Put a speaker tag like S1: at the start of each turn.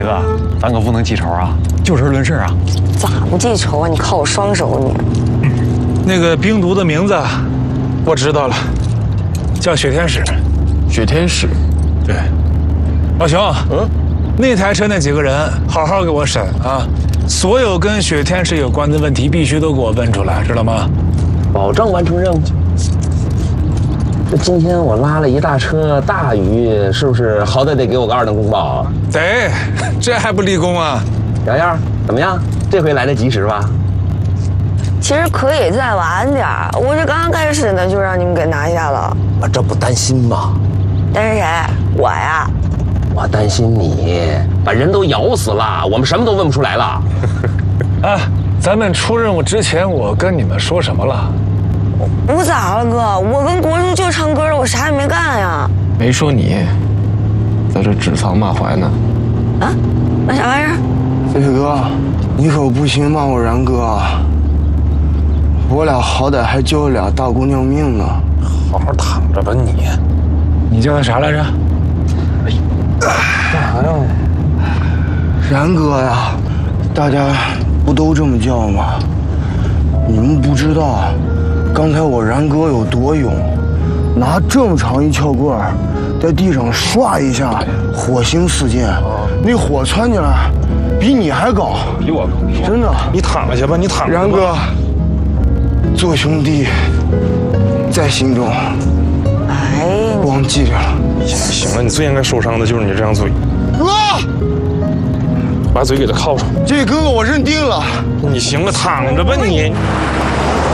S1: 哥，咱可不能记仇啊，就事论事啊。
S2: 咋不记仇啊？你靠我双手你。
S3: 那个冰毒的名字我知道了，叫雪天使。
S4: 雪天使。
S3: 对，老熊，那台车那几个人好好给我审啊，所有跟雪天使有关的问题必须都给我问出来，知道吗？
S4: 保证完成任务。那今天我拉了一大车大鱼，是不是好歹得给我个2等功报啊？
S3: 得，这还不立功啊？
S4: 洋洋，怎么样？这回来得及时吧？
S2: 其实可以再晚点儿，我这刚开始呢就让你们给拿下了。
S4: 我这不担心吗？
S2: 担心谁？我呀。
S4: 我担心你把人都咬死了，我们什么都问不出来了。
S3: 啊，咱们出任务之前我跟你们说什么了？
S2: 我咋了哥？我跟国柱就唱歌了，我啥也没干呀。
S5: 没说你，在这指桑骂槐呢。
S2: 啊？那啥玩意儿？
S6: 飞哥，你可不行骂我然哥啊！我俩好歹还救了俩大姑娘命呢。
S3: 好好躺着吧你。你叫他啥来着？
S6: 干啥呀？然哥呀，大家不都这么叫吗？你们不知道，刚才我然哥有多勇，拿这么长一撬棍儿，在地上唰一下，火星四溅，那火窜起来，比你还高，
S3: 比我高，
S6: 真的。
S3: 你躺下吧，你躺下吧。
S6: 然哥，做兄弟在心中，
S2: 哎，
S6: 忘记了。
S3: 行了，你最应该受伤的就是你这张嘴。
S6: 哥，
S3: 把嘴给他铐上。
S6: 这哥哥我认定了。
S3: 你行了，躺着吧你。